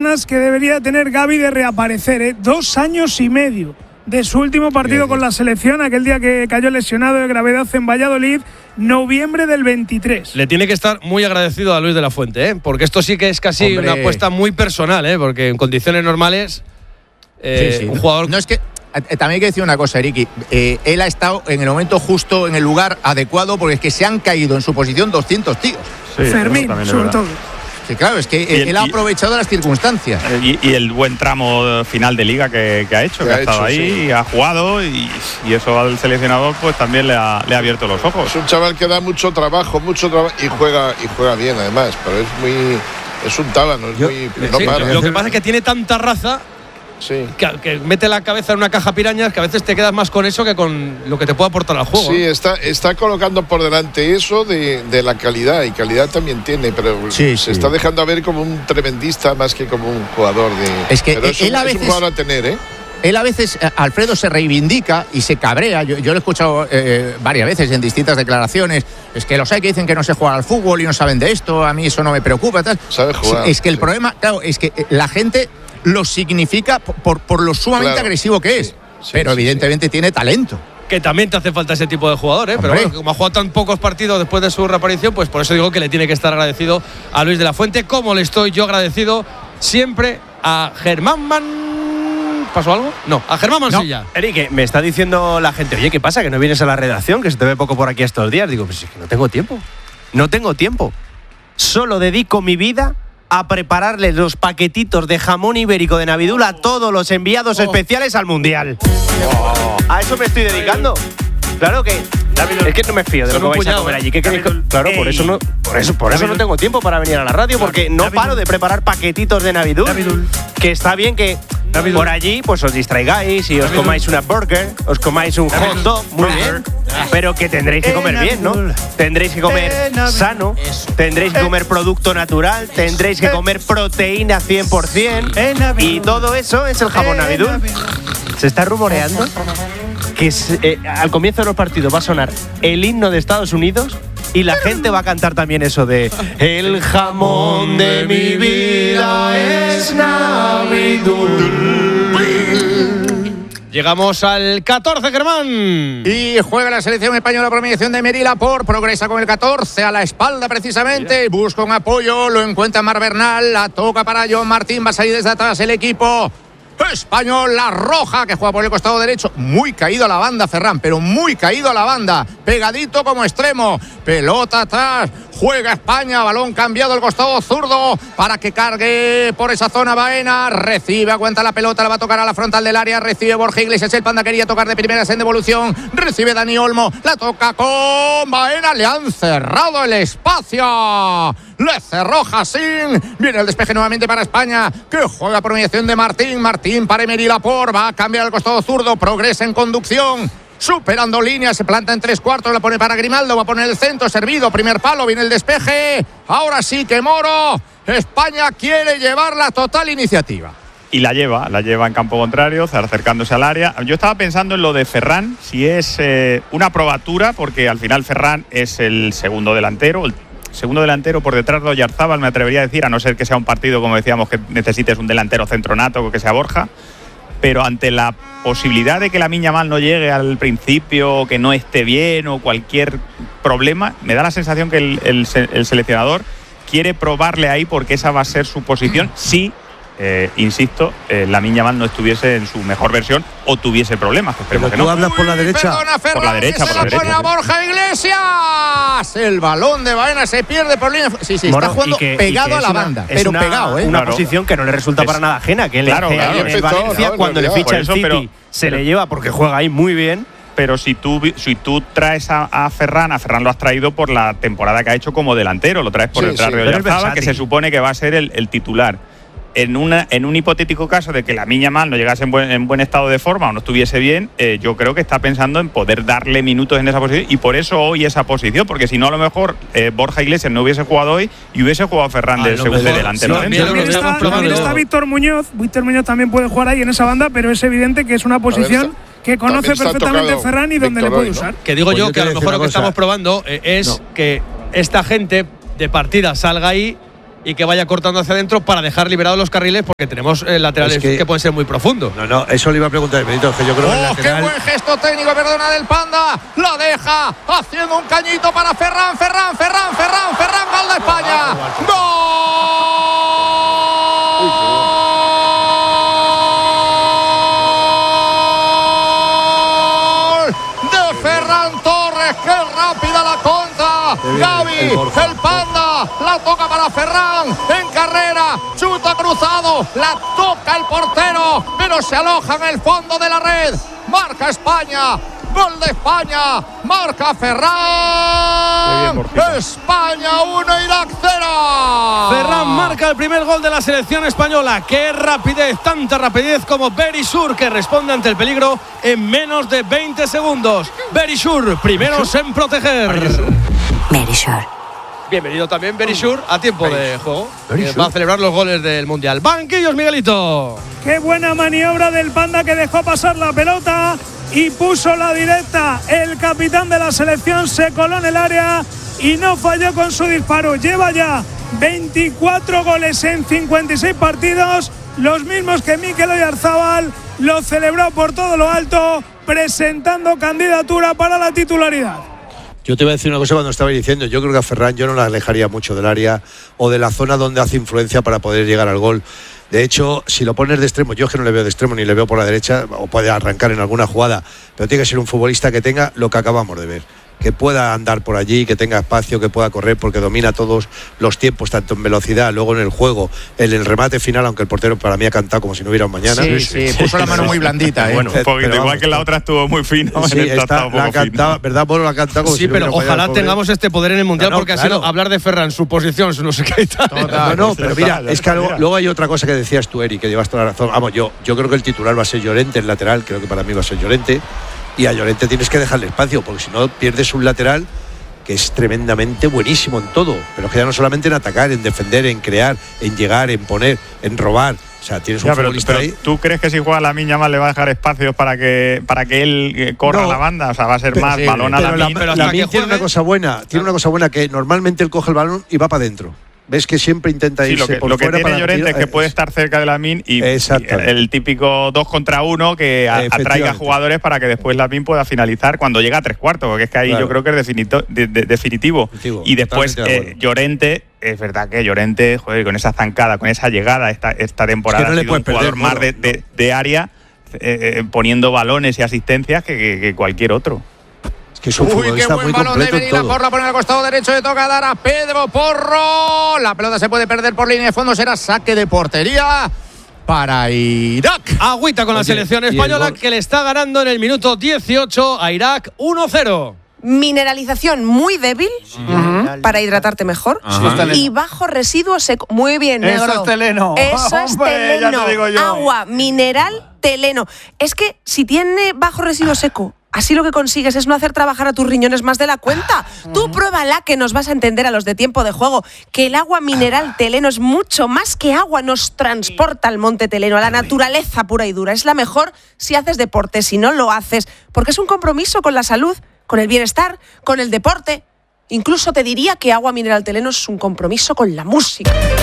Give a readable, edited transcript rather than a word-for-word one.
que debería tener Gavi de reaparecer, 2 años y medio de su último partido con la selección, aquel día que cayó lesionado de gravedad en Valladolid, noviembre del 23. Le tiene que estar muy agradecido a Luis de la Fuente, porque esto sí que es casi una apuesta muy personal, porque en condiciones normales un jugador… No, es que también hay que decir una cosa, Eriki. Él ha estado en el momento justo, en el lugar adecuado, porque es que se han caído en su posición 200 tíos. Sí, Fermín, sobre todo. Sí, claro, es que él ha aprovechado las circunstancias. Y el buen tramo final de liga que ha hecho, que ha estado ahí, ha jugado y eso al seleccionador pues también le ha abierto los ojos. Es un chaval que da mucho trabajo y juega bien además, pero es un tábano, no para. Lo que pasa es que tiene tanta raza. Sí. Que mete la cabeza en una caja pirañas que a veces te quedas más con eso que con lo que te puede aportar al juego. Sí, está colocando por delante eso de la calidad, y calidad también tiene, pero se está dejando a ver como un tremendista más que como un jugador de… Es que pero es un jugador a tener, Él a veces, Alfredo, se reivindica y se cabrea. Yo lo he escuchado varias veces en distintas declaraciones. Es que los hay que dicen que no sé jugar al fútbol y no saben de esto, a mí eso no me preocupa. Tal. Sabe jugar. Es que el problema, claro, es que la gente lo significa por lo sumamente agresivo que es. Pero evidentemente tiene talento. Que también te hace falta ese tipo de jugador, Pero bueno, como ha jugado tan pocos partidos después de su reaparición, pues por eso digo que le tiene que estar agradecido a Luis de la Fuente, como le estoy yo agradecido siempre a Germán ¿Pasó algo? No, a Germán Mansilla. No. Eric, me está diciendo la gente, oye, ¿qué pasa? ¿Que no vienes a la redacción? Que se te ve poco por aquí estos días. Digo, pues es que no tengo tiempo. No tengo tiempo. Solo dedico mi vida a prepararles los paquetitos de jamón ibérico de Navidul a todos los enviados especiales al Mundial. A eso me estoy dedicando. Claro que es que no me fío de lo que vais a comer allí. ¿Qué queréis? Claro, por eso no tengo tiempo para venir a la radio, porque no paro de preparar paquetitos de Navidul. Que está bien que por allí pues os distraigáis y os comáis una burger, os comáis un hot dog, muy bien. Pero que tendréis que comer bien, ¿no? Tendréis que comer sano, tendréis que comer producto natural, tendréis que comer proteína 100%, y todo eso es el jamón Navidul. Se está rumoreando que al comienzo de los partidos va a sonar el himno de Estados Unidos y la gente va a cantar también eso de el jamón de mi vida es Navidul. Llegamos al 14, Germán. Y juega la selección española por mediación de Emery Laporte. Progresa con el 14 a la espalda precisamente. Busca un apoyo, lo encuentra Mar Bernal. La toca para John Martín. Va a salir desde atrás el equipo español, la roja, que juega por el costado derecho. Muy caído a la banda, Ferran, pero muy caído a la banda. Pegadito como extremo. Pelota atrás. Juega España, balón cambiado al costado zurdo para que cargue por esa zona Baena. Recibe, aguanta la pelota, la va a tocar a la frontal del área. Recibe Borja Iglesias, el Panda quería tocar de primeras en devolución. Recibe Dani Olmo, la toca con Baena. Le han cerrado el espacio. Le cerró Jacín. Viene el despeje nuevamente para España, que juega por mediación de Martín. Martín para Emery Laporte, va a cambiar al costado zurdo. Progresa en conducción, superando líneas, se planta en 3/4, la pone para Grimaldo, va a poner el centro, servido, primer palo, viene el despeje. Ahora sí que Moro. España quiere llevar la total iniciativa. Y la lleva en campo contrario, acercándose al área. Yo estaba pensando en lo de Ferran, si es una probatura, porque al final Ferran es el segundo delantero por detrás de Oyarzábal, me atrevería a decir, a no ser que sea un partido, como decíamos, que necesites un delantero centronato, que sea Borja. Pero ante la posibilidad de que Lamine Yamal no llegue al principio, que no esté bien o cualquier problema, me da la sensación que el seleccionador quiere probarle ahí, porque esa va a ser su posición si, insisto, Lamine Yamal no estuviese en su mejor versión o tuviese problemas. Esperemos que no. ¿Tú hablas por la derecha? Perdona, Ferran, por la derecha, por la derecha. Pone a Borja Iglesias. El balón de Baena se pierde por línea. Sí, Moro, está jugando pegado a la banda, pero pegado, Una posición que no le resulta para nada ajena, que él en el Valencia, cuando le ficha el City, se le lleva porque juega ahí muy bien. Pero si tú traes a Ferran lo has traído por la temporada que ha hecho como delantero, lo traes por detrás de Oyarzábal, que se supone que va a ser el titular. En un hipotético caso de que Lamine Yamal no llegase en buen estado de forma o no estuviese bien, yo creo que está pensando en poder darle minutos en esa posición, y por eso hoy esa posición, porque si no, a lo mejor Borja Iglesias no hubiese jugado hoy y hubiese jugado Ferran del segundo delantero. También está Víctor Muñoz. Víctor Muñoz también puede jugar ahí en esa banda, pero es evidente que es una posición que conoce perfectamente Ferran y donde le puede usar. Que digo yo que a lo mejor lo que estamos probando es que esta gente de partida salga ahí y que vaya cortando hacia adentro para dejar liberados los carriles, porque tenemos laterales que pueden ser muy profundos. No, eso le iba a preguntar, Benito, que yo creo que el lateral... ¡Qué buen gesto técnico, perdona, del Panda! La deja haciendo un cañito para Ferran, gol de España. Ferran Torres, qué rápida la contra. Gavi, el Panda, la toca para Ferran, en carrera, chuta cruzado, la toca el portero, pero se aloja en el fondo de la red. Marca España, gol de España, marca Ferran. España 1, Irak 0. Ferran marca el primer gol de la selección española. Qué rapidez, tanta rapidez como Berisur, que responde ante el peligro en menos de 20 segundos. Berisur, primeros en proteger. Berisur. Bienvenido también Berisur a tiempo de juego. Va a celebrar los goles del Mundial. Banquillos, Miguelito. Qué buena maniobra del Panda, que dejó pasar la pelota y puso la directa. El capitán de la selección se coló en el área y no falló con su disparo. Lleva ya 24 goles en 56 partidos, los mismos que Mikel Oyarzabal. Lo celebró por todo lo alto, presentando candidatura para la titularidad. Yo te iba a decir una cosa cuando estaba diciendo, yo creo que a Ferran yo no la alejaría mucho del área o de la zona donde hace influencia para poder llegar al gol. De hecho, si lo pones de extremo, yo es que no le veo de extremo ni le veo por la derecha, o puede arrancar en alguna jugada, pero tiene que ser un futbolista que tenga lo que acabamos de ver, que pueda andar por allí, que tenga espacio, que pueda correr, porque domina todos los tiempos, tanto en velocidad, luego en el juego, en el remate final, aunque el portero para mí ha cantado como si no hubiera un mañana. Sí, puso la mano muy blandita. Bueno, un poquito, igual que la otra estuvo muy fino. Sí, esta la ha cantado, ¿verdad? Bueno, la ha cantado como sí, si pero ojalá tengamos este poder en el Mundial, porque ha sido hablar de Ferran, su posición, su no sé qué y tal. No, pero mira, es que luego hay otra cosa que decías tú, Eric, que llevas toda la razón. Vamos, yo creo que el titular va a ser Llorente, el lateral, creo que para mí va a ser Llorente. Y a Llorente tienes que dejarle espacio, porque si no pierdes un lateral que es tremendamente buenísimo en todo, pero que ya no solamente en atacar, en defender, en crear, en llegar, en poner, en robar. O sea, tienes un futbolista ahí. ¿Tú crees que si juega Lamine Yamal le va a dejar espacios para que él corra la banda? O sea, va a ser más balón a Lamine. Pero Lamine tiene una cosa buena, que normalmente él coge el balón y va para adentro. Ves que siempre intenta irse por lo que fuera. Tiene Llorente es que puede estar cerca de Lamine y el típico 2 contra 1 que atraiga jugadores para que después Lamine pueda finalizar cuando llega a 3/4, porque es que ahí yo creo que es definitivo. Y después Llorente, es verdad que Llorente, joder, con esa zancada, con esa llegada esta temporada, es que no ha sido un jugador más de área, poniendo balones y asistencias que cualquier otro. Que es un futbolista muy completo en todo. Porro pone al costado derecho, le toca dar a Pedro Porro. La pelota se puede perder por línea de fondo, será saque de portería para Irak. Agüita con la selección española, que le está ganando en el minuto 18 a Irak 1-0. Mineralización muy débil para hidratarte mejor y bajo residuo seco. Muy bien, negro. Eso es teleno. Eso es teleno. Ya te digo yo. Agua mineral teleno. Es que si tiene bajo residuo seco, así lo que consigues es no hacer trabajar a tus riñones más de la cuenta. Tú pruébala, que nos vas a entender a los de tiempo de juego, que el agua mineral teleno es mucho más que agua, nos transporta al monte teleno, a la naturaleza pura y dura. Es la mejor si haces deporte, si no lo haces, porque es un compromiso con la salud, con el bienestar, con el deporte. Incluso te diría que agua mineral teleno es un compromiso con la música.